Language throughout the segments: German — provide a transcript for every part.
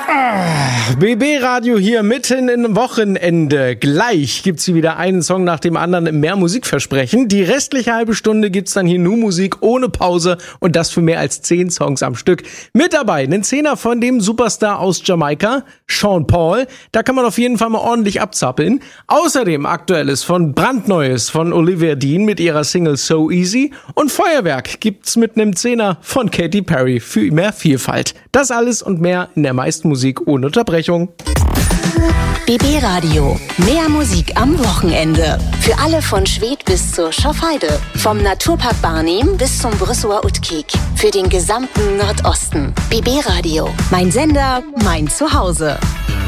BB Radio hier mitten im Wochenende. Gleich gibt's hier wieder einen Song nach dem anderen, mehr Musikversprechen. Die restliche halbe Stunde gibt's dann hier nur Musik ohne Pause und das für mehr als 10 Songs am Stück. Mit dabei einen Zehner von dem Superstar aus Jamaika, Sean Paul. Da kann man auf jeden Fall mal ordentlich abzappeln. Außerdem Aktuelles von Brandneues von Olivia Dean mit ihrer Single So Easy. Und Feuerwerk gibt's mit einem Zehner von Katy Perry für mehr Vielfalt. Das alles und mehr in der meisten Musik ohne Unterbrechung. BB Radio. Mehr Musik am Wochenende. Für alle von Schwedt bis zur Schafheide. Vom Naturpark Barnim bis zum Brüsseler Utkiek. Für den gesamten Nordosten. BB Radio. Mein Sender, mein Zuhause.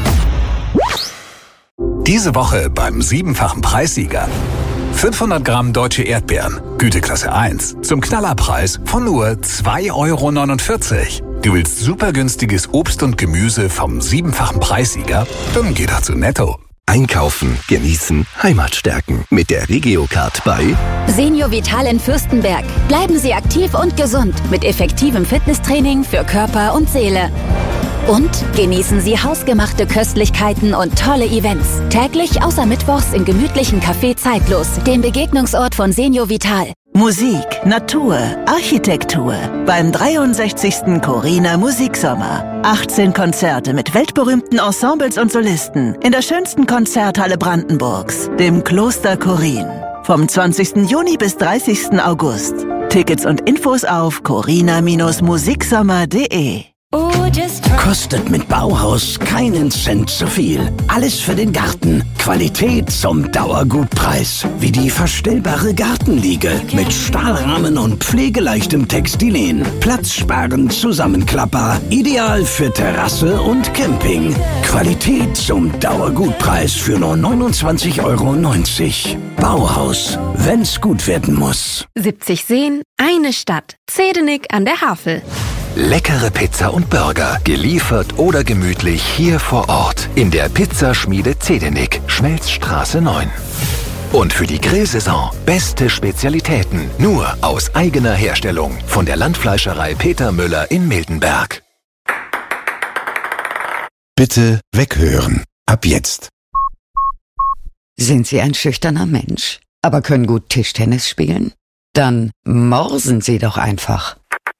Diese Woche beim 7-fachen Preissieger. 500 Gramm deutsche Erdbeeren, Güteklasse 1, zum Knallerpreis von nur 2,49 €. Du willst super günstiges Obst und Gemüse vom 7-fachen Preissieger? Dann geh doch zu Netto. Einkaufen, genießen, Heimat stärken mit der Regio-Card bei Senior Vital in Fürstenberg. Bleiben Sie aktiv und gesund mit effektivem Fitnesstraining für Körper und Seele. Und genießen Sie hausgemachte Köstlichkeiten und tolle Events. Täglich außer Mittwochs im gemütlichen Café Zeitlos, dem Begegnungsort von Senior Vital. Musik, Natur, Architektur beim 63. Corina Musiksommer. 18 Konzerte mit weltberühmten Ensembles und Solisten in der schönsten Konzerthalle Brandenburgs, dem Kloster Chorin. Vom 20. Juni bis 30. August. Tickets und Infos auf corina-musiksommer.de. Kostet mit Bauhaus keinen Cent zu viel. Alles für den Garten. Qualität zum Dauergutpreis. Wie die verstellbare Gartenliege mit Stahlrahmen und pflegeleichtem Textilien. Platzsparend, zusammenklappbar. Ideal für Terrasse und Camping. Qualität zum Dauergutpreis für nur 29,90 €. Bauhaus, wenn's gut werden muss. 70 Seen, eine Stadt. Zedenik an der Havel. leckere Pizza und Burger, geliefert oder gemütlich hier vor Ort in der Pizzaschmiede Zedenik, Schmelzstraße 9. Und für die Grillsaison beste Spezialitäten, nur aus eigener Herstellung von der Landfleischerei Peter Müller in Miltenberg. Bitte weghören. Ab jetzt. Sind Sie ein schüchterner Mensch, aber können gut Tischtennis spielen? Dann morsen Sie doch einfach.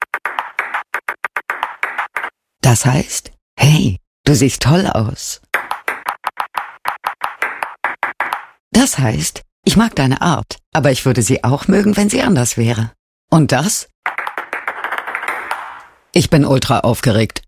Das heißt, hey, du siehst toll aus. Das heißt, ich mag deine Art, aber ich würde sie auch mögen, wenn sie anders wäre. Und das? Ich bin ultra aufgeregt.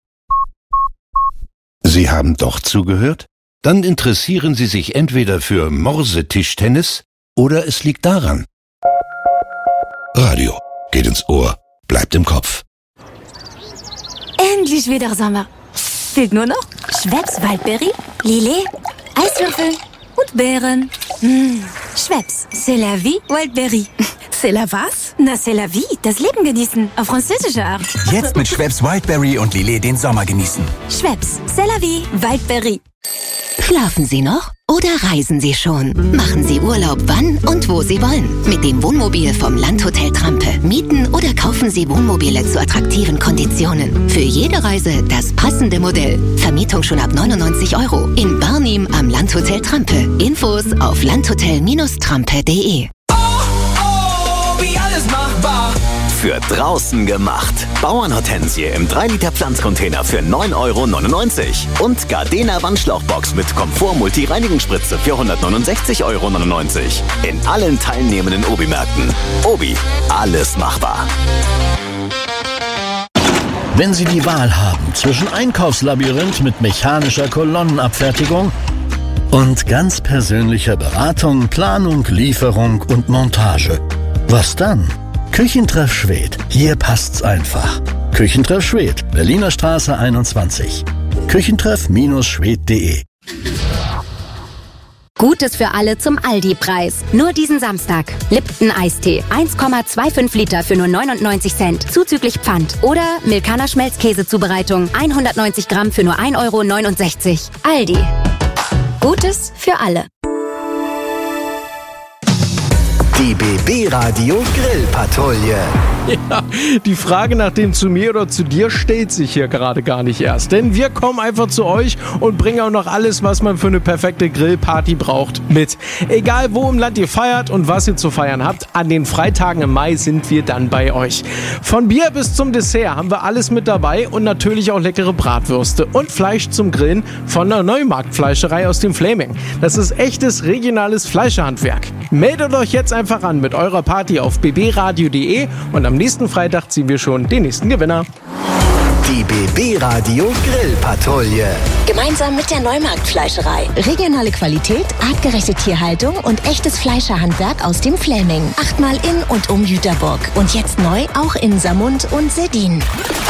Sie haben doch zugehört? Dann interessieren Sie sich entweder für Morsetischtennis oder es liegt daran. Radio geht ins Ohr, bleibt im Kopf. Endlich wieder Sommer. Fehlt nur noch Schweppes Waldberry, Lillet, Eiswürfel und Beeren. Schweppes, c'est la vie, Waldberry. C'est la was? Na, c'est la vie, das Leben genießen, auf französische Art. Jetzt mit Schweppes Wildberry und Lillet den Sommer genießen. Schweppes, c'est la vie, Waldberry. Schlafen Sie noch oder reisen Sie schon? Machen Sie Urlaub wann und wo Sie wollen. Mit dem Wohnmobil vom Landhotel Trampe. Mieten oder kaufen Sie Wohnmobile zu attraktiven Konditionen. Für jede Reise das passende Modell. Vermietung schon ab 99 € in Barnim am Landhotel Trampe. Infos auf landhotel-trampe.de. Wie alles machbar. Für draußen gemacht. Bauernhortensie im 3-Liter Pflanzcontainer für 9,99 € und Gardena Wandschlauchbox mit Komfort-Multi-Reinigungsspritze für 169,99 € in allen teilnehmenden Obi-Märkten. Obi, alles machbar. Wenn Sie die Wahl haben zwischen Einkaufslabyrinth mit mechanischer Kolonnenabfertigung und ganz persönlicher Beratung, Planung, Lieferung und Montage, was dann? Küchentreff Schwedt. Hier passt's einfach. Küchentreff Schwedt, Berliner Straße 21. Küchentreff-schwedt.de. Gutes für alle zum Aldi-Preis. Nur diesen Samstag. Lipton Eistee. 1,25 Liter für nur 99 Cent. Zuzüglich Pfand. Oder Milkaner Schmelzkäsezubereitung. 190 Gramm für nur 1,69 €. Aldi. Gutes für alle. Die BB Radio Grillpatrouille. Ja, die Frage nach dem zu mir oder zu dir stellt sich hier gerade gar nicht erst. Denn wir kommen einfach zu euch und bringen auch noch alles, was man für eine perfekte Grillparty braucht, mit. Egal wo im Land ihr feiert und was ihr zu feiern habt, an den Freitagen im Mai sind wir dann bei euch. Von Bier bis zum Dessert haben wir alles mit dabei und natürlich auch leckere Bratwürste und Fleisch zum Grillen von der Neumarktfleischerei aus dem Fläming. Das ist echtes regionales Fleischerhandwerk. Meldet euch jetzt einfach an mit eurer Party auf bbradio.de und am nächsten Freitag ziehen wir schon den nächsten Gewinner. Die BB Radio Grillpatrouille. Gemeinsam mit der Neumarktfleischerei. Regionale Qualität, artgerechte Tierhaltung und echtes Fleischerhandwerk aus dem Fläming. 8-mal in und um Jüterburg. Und jetzt neu auch in Samund und Seddin.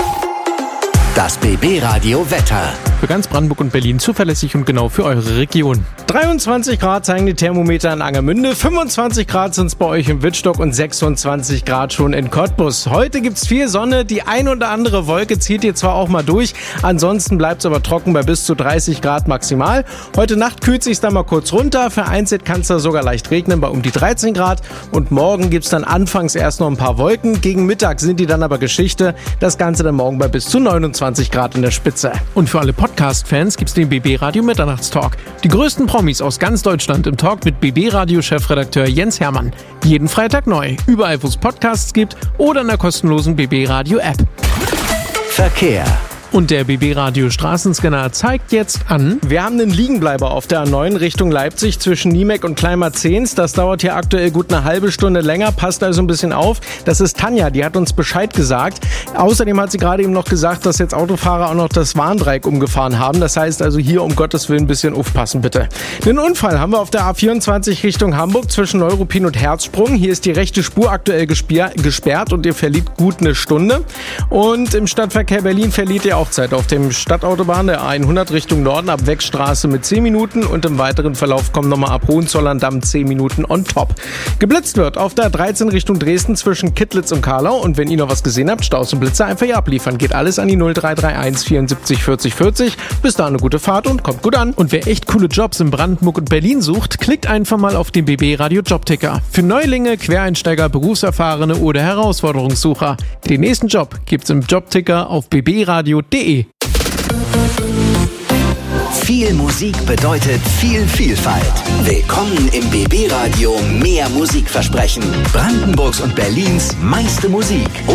Das BB Radio Wetter. Für ganz Brandenburg und Berlin zuverlässig und genau für eure Region. 23 Grad zeigen die Thermometer in Angermünde, 25 Grad sind es bei euch in Wittstock und 26 Grad schon in Cottbus. Heute gibt's viel Sonne, die ein oder andere Wolke zieht hier zwar auch mal durch, ansonsten bleibt's aber trocken bei bis zu 30 Grad maximal. Heute Nacht kühlt sich's dann mal kurz runter, vereinzelt kann's da sogar leicht regnen bei um die 13 Grad und morgen gibt's dann anfangs erst noch ein paar Wolken, gegen Mittag sind die dann aber Geschichte, das Ganze dann morgen bei bis zu 29 Grad in der Spitze. Und für alle Podcast-Fans gibt's den BB Radio Mitternachtstalk. Die größten Promis aus ganz Deutschland im Talk mit BB Radio Chefredakteur Jens Hermann. Jeden Freitag neu, überall wo es Podcasts gibt oder in der kostenlosen BB Radio App. Verkehr. Und der BB Radio Straßenscanner zeigt jetzt an. Wir haben einen Liegenbleiber auf der A9 Richtung Leipzig zwischen Niemek und Kleinmarzens. Das dauert hier aktuell gut eine halbe Stunde länger. Passt also ein bisschen auf. Das ist Tanja, die hat uns Bescheid gesagt. Außerdem hat sie gerade eben noch gesagt, dass jetzt Autofahrer auch noch das Warndreieck umgefahren haben. Das heißt also hier um Gottes Willen ein bisschen aufpassen bitte. Einen Unfall haben wir auf der A24 Richtung Hamburg zwischen Neuruppin und Herzsprung. Hier ist die rechte Spur aktuell gesperrt und ihr verliert gut eine Stunde. Und im Stadtverkehr Berlin verliert ihr auch Zeit auf dem Stadtautobahn der A100 Richtung Norden ab Wegstraße mit 10 Minuten und im weiteren Verlauf kommen nochmal ab Hohenzollern-Damm 10 Minuten on top. Geblitzt wird auf der 13 Richtung Dresden zwischen Kittlitz und Karlau und wenn ihr noch was gesehen habt, Staus und Blitzer einfach hier abliefern. Geht alles an die 0331 74 40 40. Bis dahin eine gute Fahrt und kommt gut an. Und wer echt coole Jobs in Brandenburg und Berlin sucht, klickt einfach mal auf den BB Radio Jobticker. Für Neulinge, Quereinsteiger, Berufserfahrene oder Herausforderungssucher. Den nächsten Job gibt's im Jobticker auf bbradio.de. Viel Musik bedeutet viel Vielfalt. Willkommen im BB Radio Mehr Musikversprechen. Brandenburgs und Berlins meiste Musik.